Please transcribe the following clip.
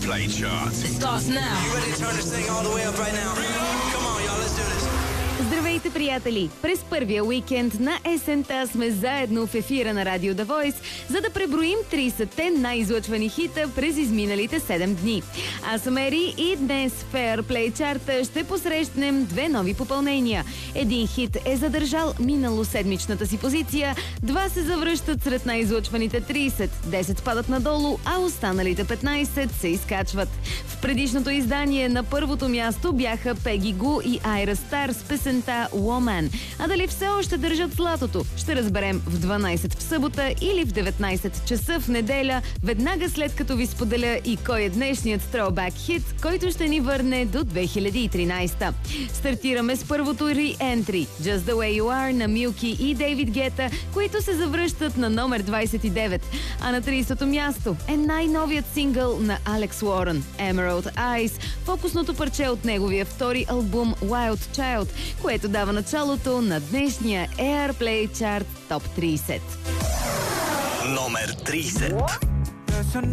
Airplay chart. It starts now. You ready to turn this thing all the way up right now? Come on, y'all, let's do this. Здравейте, приятели! През първия уикенд на есента сме заедно в ефира на Радио The Voice, за да преброим 30-те най-излъчвани хита през изминалите 7 дни. Аз съм Ери и днес в Airplay чарта ще посрещнем две нови попълнения. Един хит е задържал минало седмичната си позиция, два се завръщат сред най-излъчваните 30, 10 падат надолу, а останалите 15 се изкачват. В предишното издание на първото място бяха Пеги Гу и Айра Стар с песента Woman. А дали все още държат златото? Ще разберем в 12 в събота или в 19 часа в неделя, веднага след като ви споделя и кой е днешният throwback хит, който ще ни върне до 2013. Стартираме с първото re-entry Just the Way You Are на Милки и Дейвид Гета, които се завръщат на номер 29. А на 30-то място е най-новият сингъл на Алекс Уорън Emerald Eyes, фокусното парче от неговия втори албум Wild Child, което дава началото на днешния Airplay Chart Top 30. Номер 30.